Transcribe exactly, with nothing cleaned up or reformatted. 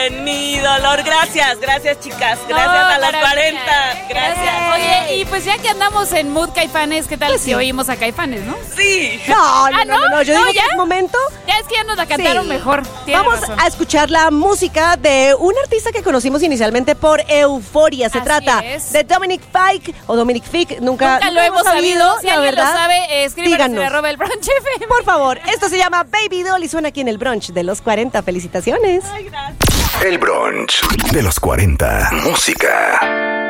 Mi dolor, gracias, gracias chicas, gracias No, a los maravilla. cuarenta, gracias. Oye, y pues ya que andamos en mood Caifanes, ¿qué tal Pues si sí. oímos a Caifanes, no? Sí. No, no, Ah, no, no, ¿no? no, yo No, digo ¿ya? que es momento. Ya es que ya nos la cantaron Sí. mejor. Tienes Vamos razón. a escuchar la música de un artista que conocimos inicialmente por Euforia. Se Así trata es. de Dominic Fike o Dominic Fike. Nunca, Nunca lo hemos sabido. Si la alguien verdad. lo sabe, escríbanos en díganos. arroba el brunch F M. Por favor, esto se llama Baby Doll y suena aquí en el brunch de los cuarenta. Felicitaciones. Ay, gracias. El brunch de los cuarenta. Música.